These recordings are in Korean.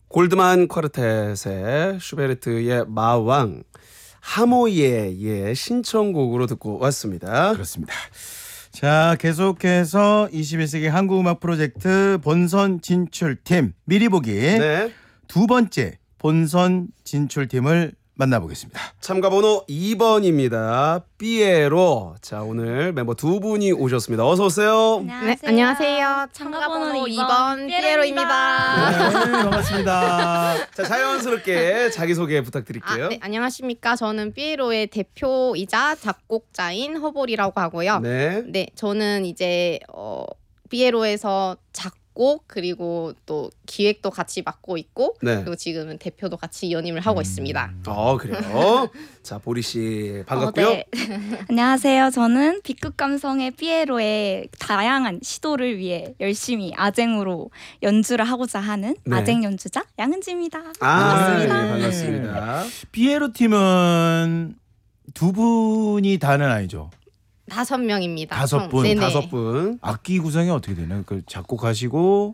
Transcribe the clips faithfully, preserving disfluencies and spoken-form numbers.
골드만 쿼르텟의 슈베르트의 마왕 하모예의 신청곡으로 듣고 왔습니다. 그렇습니다. 자, 계속해서 이십일 세기 한국음악 프로젝트 본선 진출팀 미리 보기 네. 두 번째 본선 진출팀을 만나보겠습니다. 참가번호 이 번입니다. 삐에로. 자, 오늘 멤버 두 분이 오셨습니다. 어서 오세요. 안녕하세요. 네, 안녕하세요. 참가번호 이 번 피에로입니다. 네, 반갑습니다. 자, 자연스럽게 자기소개 부탁드릴게요. 아, 네, 안녕하십니까. 저는 삐에로의 대표이자 작곡자인 허볼이라고 하고요. 네. 네, 저는 이제 어, 삐에로에서 작곡 그리고 또 기획도 같이 맡고 있고 네. 그리고 지금은 대표도 같이 연임을 하고 음. 있습니다. 어, 그래요. 자, 보리 씨 반갑고요. 어, 네. 안녕하세요. 저는 B급 감성의 삐에로의 다양한 시도를 위해 열심히 아쟁으로 연주를 하고자 하는 네. 아쟁 연주자 양은지입니다. 아, 반갑습니다. 네, 반갑습니다. 피에로 팀은 두 분이 다는 아니죠? 다섯 명입니다. 다섯 분, 네네. 다섯 분. 악기 구성이 어떻게 되나요? 그 작곡하시고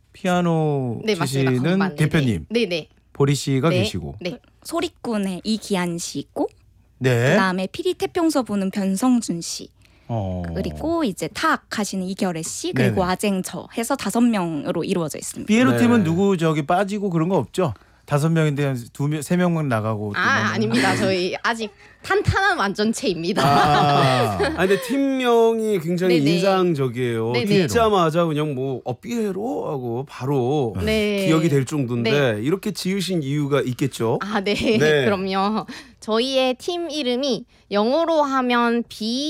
피아노 네, 맞습니다. 치시는 건반. 대표님 네네. 네네. 보리 씨가 네. 계시고. 네. 소리꾼의 이기한 씨 있고 네. 그다음에 피리 태평서 부는 변성준 씨 어. 그리고 이제 타악 하시는 이결애 씨 그리고 네네. 아쟁 저 해서 다섯 명으로 이루어져 있습니다. 피에로 네. 팀은 누구 저기 빠지고 그런 거 없죠? 다섯 명인데 두 명, 세 명만 나가고. 또 아, 나가고. 아닙니다. 저희 아직 탄탄한 완전체입니다. 아. 아, 근데 팀명이 굉장히 네네. 인상적이에요. 네네. 듣자마자 그냥 뭐 어, 삐에로 하고 바로 네. 기억이 될 정도인데 이렇게 지으신 이유가 있겠죠? 아, 네. 네. 그럼요. 저희의 팀 이름이 영어로 하면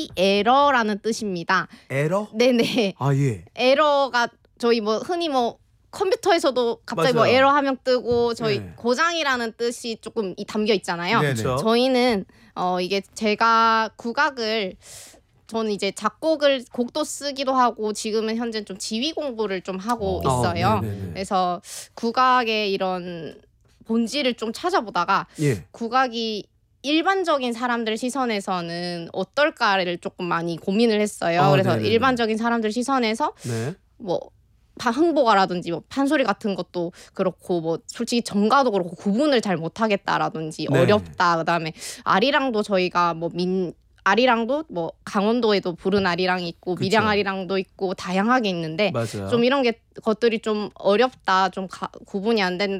비에러라는 뜻입니다. 에러? 네네. 아, 예. 에러가 저희 뭐 흔히 뭐 컴퓨터에서도 갑자기 뭐 맞아요. 에러 하면 뜨고 저희 네. 고장이라는 뜻이 조금 이 담겨 있잖아요. 네네. 그렇죠. 저희는 어 이게 제가 국악을 저는 이제 작곡을 곡도 쓰기도 하고 지금은 현재 좀 지휘 공부를 좀 하고 어, 있어요. 아, 네네네. 그래서 국악의 이런 본질을 좀 찾아보다가 예. 국악이 일반적인 사람들 시선에서는 어떨까를 조금 많이 고민을 했어요. 아, 그래서 네네네. 일반적인 사람들 시선에서 네. 뭐 파- 흥보가라든지 뭐 판소리 같은 것도 그렇고 뭐 솔직히 정가도 그렇고 구분을 잘 못하겠다라든지 네. 어렵다. 그다음에 아리랑도 저희가 뭐 민 아리랑도 뭐 강원도에도 부른 아리랑이 있고 그쵸. 밀양 아리랑도 있고 다양하게 있는데 맞아요. 좀 이런 게 것들이 좀 어렵다, 좀 가, 구분이 안 된다